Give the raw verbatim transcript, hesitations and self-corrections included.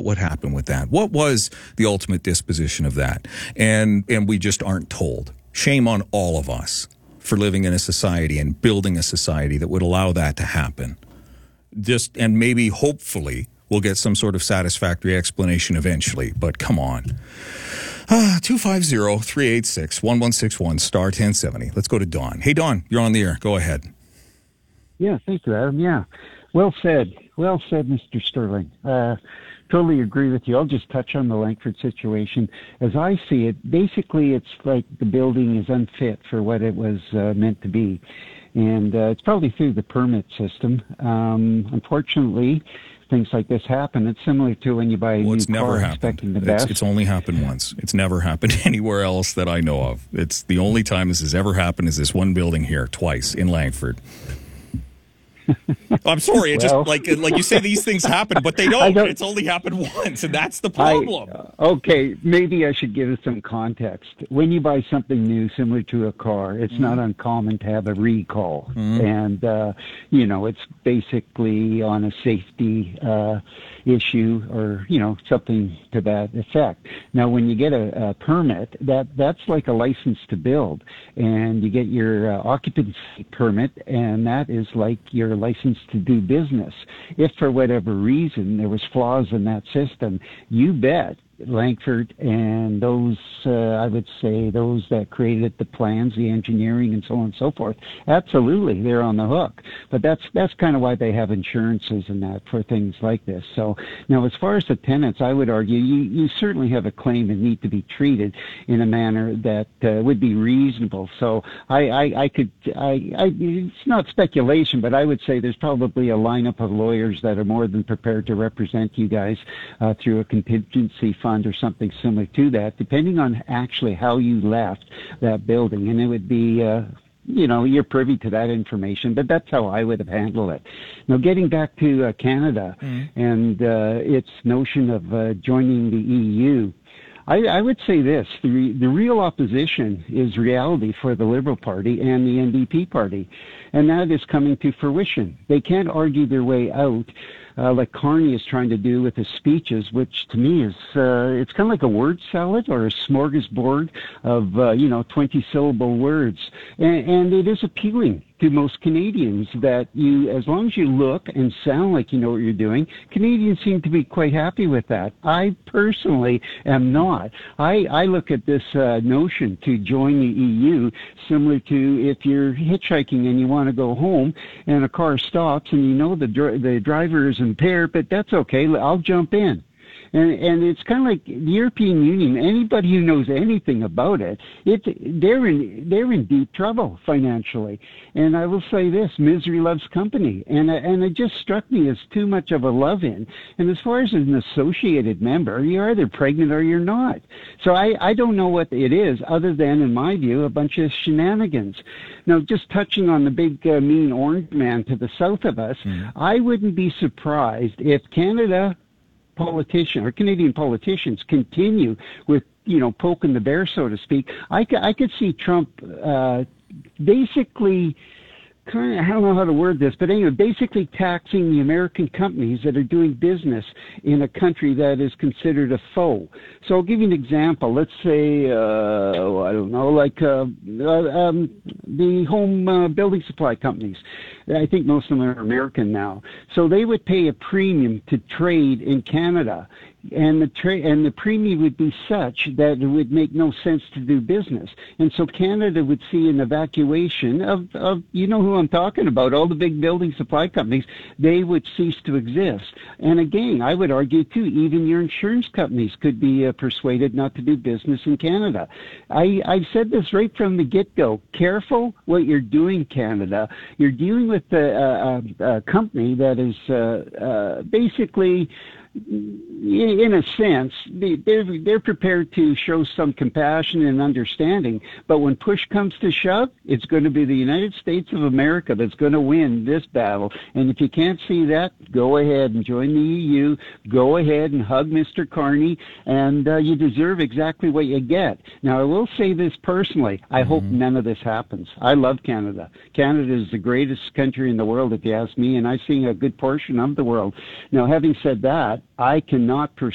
what happened with that. What was the ultimate disposition of that? And and we just aren't told. Shame on all of us for living in a society and building a society that would allow that to happen. Just and maybe, hopefully, we'll get some sort of satisfactory explanation eventually. But come on. Uh, two five zero, three eight six, one one six one, star ten seventy. Let's go to Don. Hey, Don, you're on the air. Go ahead. Yeah, thank you, Adam. Yeah, well said. Well said, Mister Sterling. Uh, totally agree with you. I'll just touch on the Langford situation. As I see it, basically it's like the building is unfit for what it was uh, meant to be. And uh, it's probably through the permit system. Um, unfortunately, things like this happen. It's similar to when you buy a well, new it's car never expecting happened. the best. It's, it's only happened once. It's never happened anywhere else that I know of. It's the only time this has ever happened is this one building here, twice in Langford. I'm sorry. It well, just like like you say, these things happen, but they don't. don't. It's only happened once, and that's the problem. I, uh, okay, maybe I should give it some context. When you buy something new, similar to a car, it's mm. not uncommon to have a recall, mm. and uh, you know it's basically on a safety uh, issue or you know something to that effect. Now, when you get a, a permit, that that's like a license to build, and you get your uh, occupancy permit, and that is like your license to do business. If for whatever reason there was flaws in that system, you bet Langford and those, uh, I would say, those that created the plans, the engineering, and so on and so forth, absolutely, they're on the hook. But that's that's kind of why they have insurances and that for things like this. So now, as far as the tenants, I would argue you, you certainly have a claim and need to be treated in a manner that uh, would be reasonable. So I, I, I could, I, I, it's not speculation, but I would say there's probably a lineup of lawyers that are more than prepared to represent you guys uh, through a contingency fund or something similar to that, depending on actually how you left that building. And it would be, uh, you know, you're privy to that information, but that's how I would have handled it. Now, getting back to uh, Canada mm-hmm. and uh, its notion of uh, joining the E U, I, I would say this, the, the real opposition is reality for the Liberal Party and the N D P Party, and that is coming to fruition. They can't argue their way out Uh, like Carney is trying to do with his speeches, which to me is, uh, it's kind of like a word salad or a smorgasbord of, uh, you know, twenty-syllable words. And, and it is appealing to most Canadians that you, as long as you look and sound like you know what you're doing, Canadians seem to be quite happy with that. I personally am not. I, I look at this uh, notion to join the E U similar to if you're hitchhiking and you want to go home and a car stops and you know the dr- the driver is impaired, but that's okay, I'll jump in. And, and it's kind of like the European Union. Anybody who knows anything about it, it they're in they're in deep trouble financially. And I will say this: misery loves company, and and it just struck me as too much of a love-in. And as far as an associated member, you're either pregnant or you're not. So I I don't know what it is, other than, in my view, a bunch of shenanigans. Now, just touching on the big uh, mean orange man to the south of us, mm. I wouldn't be surprised if Canada politician or Canadian politicians continue with, you know, poking the bear, so to speak. I, I could see Trump uh, basically kind of, I don't know how to word this, but anyway, basically taxing the American companies that are doing business in a country that is considered a foe. So I'll give you an example. Let's say, uh, I don't know, like uh, uh, um, the home uh, building supply companies. I think most of them are American now. So they would pay a premium to trade in Canada. And the tra- and the premium would be such that it would make no sense to do business. And so Canada would see an evacuation of, of, you know who I'm talking about, all the big building supply companies. They would cease to exist. And again, I would argue too, even your insurance companies could be uh, persuaded not to do business in Canada. I, I've said this right from the get-go. Careful what you're doing, Canada. You're dealing with a, a, a company that is uh, uh, basically, in a sense, they're, they're prepared to show some compassion and understanding, but when push comes to shove, it's going to be the United States of America that's going to win this battle. And if you can't see that, go ahead and join the E U, go ahead and hug Mister Carney, and uh, you deserve exactly what you get. Now, I will say this personally, I mm-hmm. hope none of this happens. I love Canada. Canada is the greatest country in the world, if you ask me, and I've seen a good portion of the world. Now, having said that, I cannot